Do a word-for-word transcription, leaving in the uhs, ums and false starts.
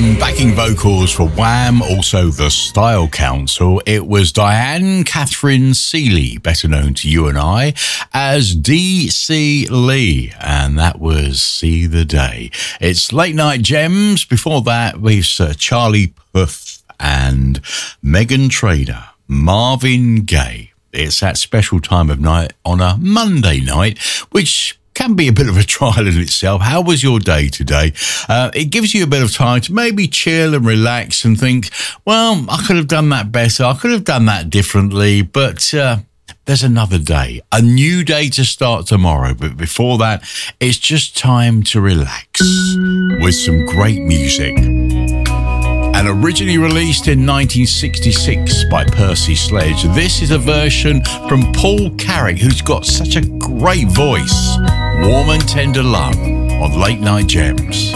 some backing vocals for Wham, also the Style Council. It was Diane Catherine Seeley, better known to you and I as D C Lee, and that was See the Day. It's Late Night Gems. Before that, we've Sir Charlie Puth and Megan Trainor, Marvin Gaye. It's that special time of night on a Monday night, which can be a bit of a trial in itself. How was your day today? Uh, it gives you a bit of time to maybe chill and relax and think, well, I could have done that better. I could have done that differently, but uh, there's another day, a new day to start tomorrow. But before that, it's just time to relax with some great music. And originally released in nineteen sixty-six by Percy Sledge, this is a version from Paul Carrack, who's got such a great voice. Warm and Tender Love on Late Night Gems.